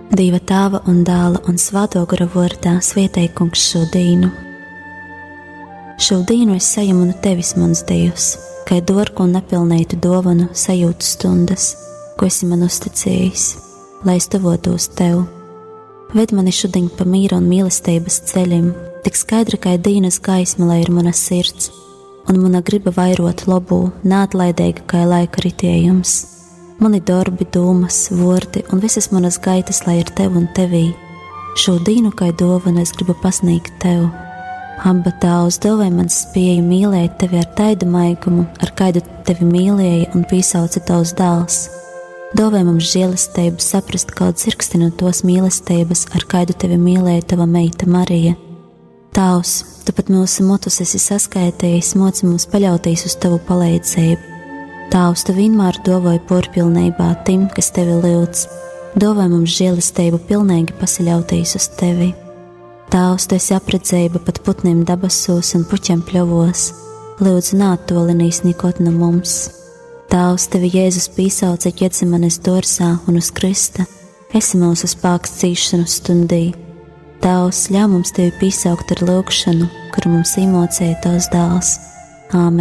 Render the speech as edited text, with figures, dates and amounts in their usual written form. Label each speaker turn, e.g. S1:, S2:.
S1: Dieva Tēva un Dēla un Svēto gara vārdā svētī Kungs šo dienu. Šo dienu es saņemu no Tevis, mans Dievs, kā dārgu un nepilnītu dāvanu sajūtu stundas, ko esi man uzticējis, lai es tuvotos Tev. Ved mani šodien pa mīra un mīlestības ceļiem, tik skaidra kā dienas gaisma, lai ir mana sirds, un mana griba vairot labu, neatlaidīga kā laika ritējums. Mani darbi, domas, vārdi un visas manas gaitas, lai ir Tev un Tevī. Šo dienu kā dāvanu es gribu pasniegt Tev. Abba Tēvs, dāvāj man spēju mīlēt Tevi ar taidu maigumu, ar kādu Tevi mīlēja un piesauca Tavs dēls. Dāvāj mums žēlastību saprast kaut dzirksti no tos mīlestības, ar kādu Tevi mīlēja Tava meita Marija. Tavs, Tu pat mūsu motus esi saskaitījis, moci mums paļauties uz Tavu palīdzību. Tavs, Tu vienmēr dāvāj porpilnībā tim, kas Tevi lūdz. Dāvāj mums žēlastību pilnīgi pasaļauties uz Tevi. Tavs, Tu esi apredzība pat putniem dabasos un puķiem pļovos. Lūdzu, neattolinīs nekot no mums. Tavs, Tevi Jēzus piesauca Ģetsemanes dārzā un uz krista. Esi mūsu spēks cīšanu stundī. Tavs, ļauj mums Tevi piesaukt ar lūgšanu, kuru mums iemācīja Tavs dēls. Āmen.